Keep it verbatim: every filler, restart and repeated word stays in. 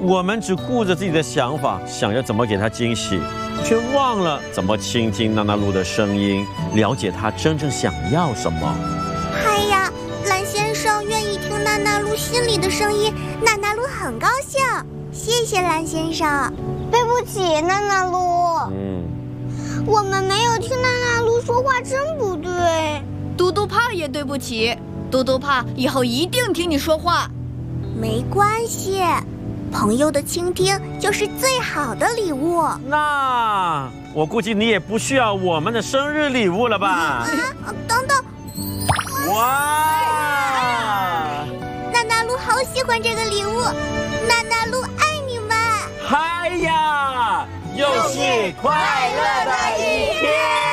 我们只顾着自己的想法，想着怎么给他惊喜，却忘了怎么倾听娜娜露的声音，了解她真正想要什么。 哎呀，蓝先生愿意听娜娜露心里的声音，娜娜露很高兴。谢谢蓝先生。 对不起，娜娜露。 嗯， 我们没有听娜娜露说话，真不对。 嘟嘟怕也对不起，嘟嘟怕以后一定听你说话。 没关系，朋友的倾听就是最好的礼物。 那我估计你也不需要我们的生日礼物了吧？ 啊，等等！ 哇！ 娜娜露好喜欢这个礼物，娜娜露爱你们！ 嗨呀！又是快乐的一天。